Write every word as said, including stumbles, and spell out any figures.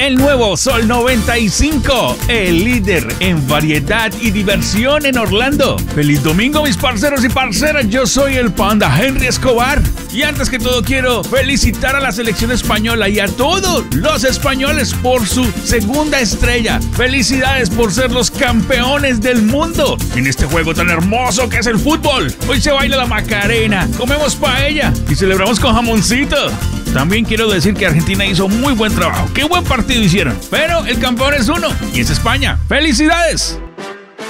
El nuevo Sol noventa y cinco, el líder en variedad y diversión en Orlando. ¡Feliz domingo, mis parceros y parceras! Yo soy el Panda Henry Escobar. Y antes que todo quiero felicitar a la selección española y a todos los españoles por su segunda estrella. ¡Felicidades por ser los campeones del mundo en este juego tan hermoso que es el fútbol! Hoy se baila la Macarena, comemos paella y celebramos con jamoncito. También quiero decir que Argentina hizo muy buen trabajo. ¡Qué buen partido hicieron! Pero el campeón es uno y es España. ¡Felicidades!